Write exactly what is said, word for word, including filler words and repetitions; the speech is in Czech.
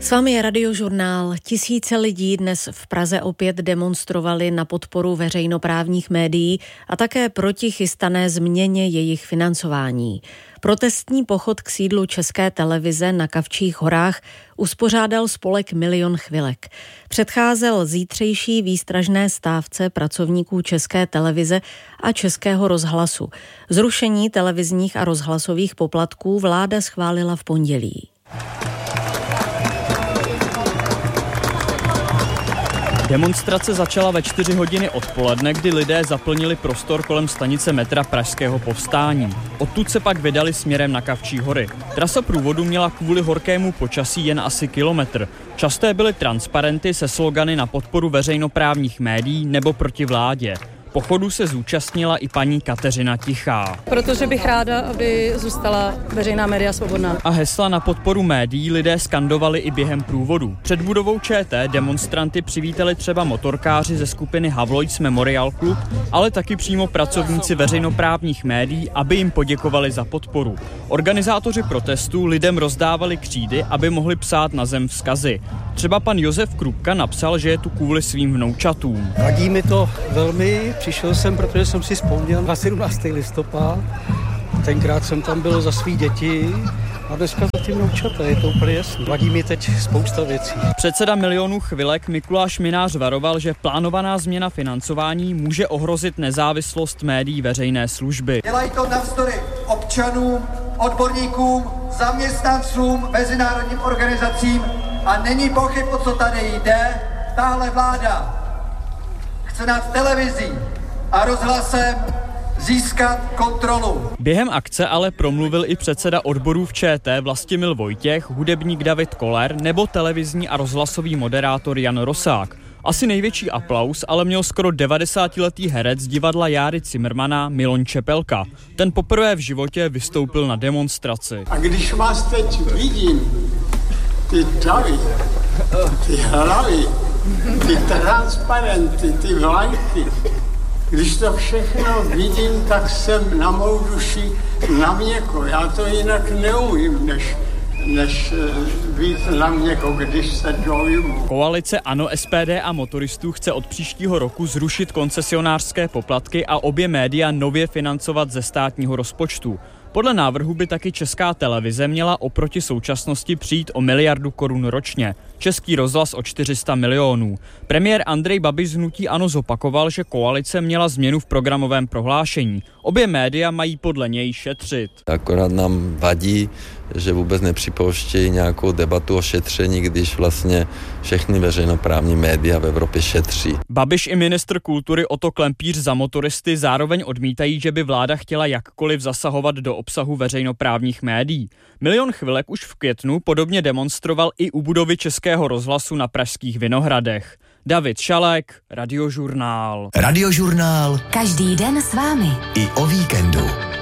S vámi je Radiožurnál. Tisíce lidí dnes v Praze opět demonstrovali na podporu veřejnoprávních médií a také proti chystané změně jejich financování. Protestní pochod k sídlu České televize na Kavčích horách uspořádal spolek Milion chvilek. Předcházel zítřejší výstražné stávce pracovníků České televize a Českého rozhlasu. Zrušení televizních a rozhlasových poplatků vláda schválila v pondělí. Demonstrace začala ve čtyři hodiny odpoledne, kdy lidé zaplnili prostor kolem stanice metra Pražského povstání. Odtud se pak vydali směrem na Kavčí hory. Trasa průvodu měla kvůli horkému počasí jen asi kilometr. Časté byly transparenty se slogany na podporu veřejnoprávních médií nebo proti vládě. Pochodu se zúčastnila i paní Kateřina Tichá. Protože bych ráda, aby zůstala veřejná média svobodná. A hesla na podporu médií lidé skandovali i během průvodu. Před budovou ČT demonstranty přivítali třeba motorkáři ze skupiny Havloic Memorial Club, ale taky přímo pracovníci veřejnoprávních médií, aby jim poděkovali za podporu. Organizátoři protestů lidem rozdávali křídy, aby mohli psát na zem vzkazy. Třeba pan Josef Krupka napsal, že je tu kvůli svým vnoučatům. Vadí mi to velmi. Přišel jsem, protože jsem si vzpomněl na sedmnáctého listopadu. Tenkrát jsem tam byl za svý děti a dneska za ty vnoučata, je to úplně jasný. Vadí mi teď spousta věcí. Předseda Milionů chvilek Mikuláš Minář varoval, že plánovaná změna financování může ohrozit nezávislost médií veřejné služby. Dělají to navzdory občanům, odborníkům, zaměstnancům, mezinárodním organizacím a není pochyb, o co tady jde. Tahle vláda chce nad televizí a rozhlasem získat kontrolu. Během akce ale promluvil i předseda odborů v ČT Vlastimil Vojtěch, hudebník David Koller nebo televizní a rozhlasový moderátor Jan Rosák. Asi největší aplaus ale měl skoro devadesátiletý herec z divadla Járy Cimrmana Milon Čepelka. Ten poprvé v životě vystoupil na demonstraci. A když vás teď vidím, ty davy, ty hlavy, ty transparenty, ty vlajky, když to všechno vidím, tak jsem na mou duši na měko. Já to jinak neumím, než, než být na měko, když se dojmu. Koalice ANO, S P D a motoristů chce od příštího roku zrušit koncesionářské poplatky a obě média nově financovat ze státního rozpočtu. Podle návrhu by taky Česká televize měla oproti současnosti přijít o miliardu korun ročně, Český rozhlas o čtyři sta milionů. Premiér Andrej Babiš z hnutí ANO zopakoval, že koalice měla změnu v programovém prohlášení. Obě média mají podle něj šetřit. Akorát nám vadí, že vůbec nepřipouštějí nějakou debatu o šetření, když vlastně všechny veřejnoprávní média v Evropě šetří. Babiš i ministr kultury Otto Klempíř za motoristy zároveň odmítají, že by vláda chtěla jakkoliv zasahovat do obsahu veřejnoprávních médií. Milion chvilek už v květnu podobně demonstroval i u budovy Českého rozhlasu na pražských Vinohradech. David Šalek, Radiožurnál. Radiožurnál. Každý den s vámi. I o víkendu.